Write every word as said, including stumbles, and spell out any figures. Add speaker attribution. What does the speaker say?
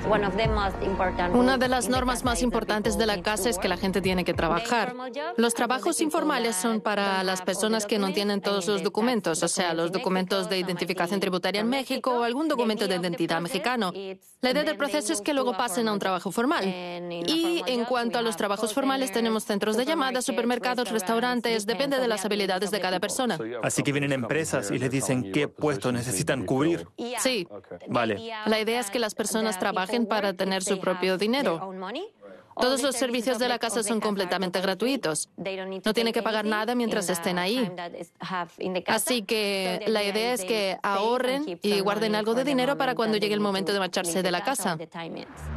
Speaker 1: Una de las normas más importantes de la casa es que la gente tiene que trabajar. Los trabajos informales son para las personas que no tienen todos los documentos, o sea, los documentos de identificación tributaria en México o algún documento de identidad mexicano. La idea del proceso es que luego pasen a un trabajo formal. Y en cuanto a los trabajos formales, tenemos centros de llamadas, supermercados, restaurantes, depende de las habilidades de cada persona.
Speaker 2: Así que vienen empresas y les dicen qué puesto necesitan cubrir.
Speaker 1: Sí.
Speaker 2: Vale.
Speaker 1: La idea es que las personas trabajen para tener su propio dinero. Todos los servicios de la casa son completamente gratuitos. No tienen que pagar nada mientras estén ahí. Así que la idea es que ahorren y guarden algo de dinero para cuando llegue el momento de marcharse de la casa.